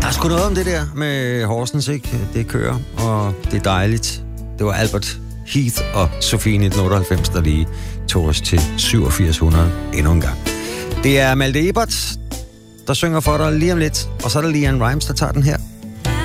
Der er sgu noget om det der med Horsens, ikke? Det kører, og det er dejligt. Det var Albert Heath og Sofie 1998, der lige tog os til 8700 endnu en gang. Det er Malte Ebert, der synger for dig lige om lidt, og så er der Leanne Rimes, der tager den her.